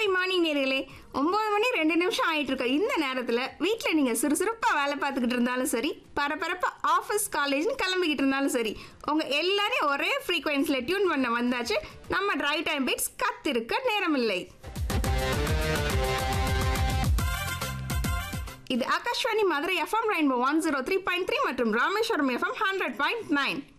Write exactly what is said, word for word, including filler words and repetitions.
Hi morning நேர்களே, ஒன்பது மணி ரெண்டு நிமிஷம் ஆயிட்டு இருக்க இந்த நேரத்தில் வீட்டில் நீங்கள் சுறுசுறுப்பாக வேலை பார்த்துக்கிட்டு இருந்தாலும் சரி, பரபரப்பாக ஆஃபீஸ் காலேஜ்னு கிளம்பிக்கிட்டு இருந்தாலும் சரி, உங்கள் எல்லாரையும் ஒரே ஃப்ரீக்வன்சியில் டியூன் பண்ண வந்தாச்சு நம்ம டிரைவ் டைம் பீட்ஸ். காத்திருக்க நேரமில்லை. இது Akashvani Madurai FM rainbow one zero three point three மற்றும் Rameswaram FM hundred point nine.